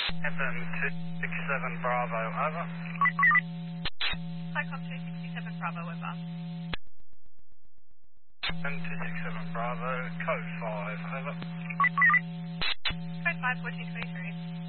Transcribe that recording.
Heaven 267 Bravo, over. Cyclone 267 Bravo, over. Heaven 267 Bravo, code 5, over. Code 5, 1423.